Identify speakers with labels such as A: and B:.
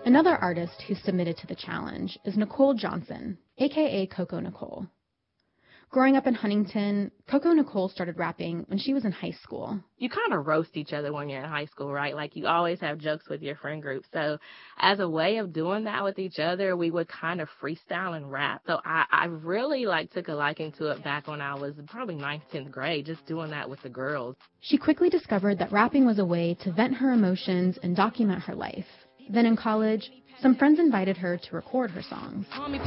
A: Another artist who submitted to the challenge is Nicole Johnson, aka Coco Nicole. Growing up in Huntington, Coco Nicole started rapping when she was in high school.
B: You kind of roast each other when you're in high school, right? Like, you always have jokes with your friend group. So as a way of doing that with each other, we would kind of freestyle and rap. So I really took a liking to it back when I was probably 9th, 10th grade, just doing that with the girls.
A: She quickly discovered that rapping was a way to vent her emotions and document her life. Then in college, some friends invited her to record her songs.